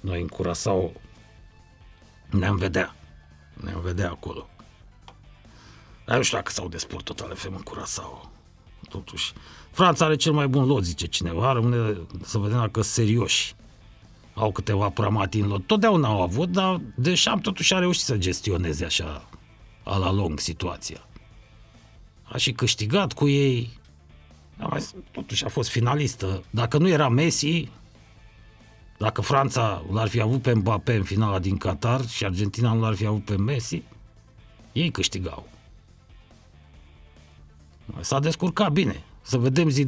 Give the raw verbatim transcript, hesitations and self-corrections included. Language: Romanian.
Noi în Curaçao ne-am vedea. Ne-am vedea acolo. Dar nu știu dacă s-au de sport Total F M în Curaçao. Totuși. Franța are cel mai bun lot, zice cineva. Rămâne să vedem dacă sunt serioși. Au câteva pramati în lot. Totdeauna au avut, dar Deschamps totuși a reușit să gestioneze așa a la lung situația. A și câștigat cu ei. Totuși a fost finalistă. Dacă nu era Messi, dacă Franța l-ar fi avut pe Mbappé în finala din Qatar și Argentina nu l-ar fi avut pe Messi, ei câștigau. S-a descurcat bine. Să vedem zi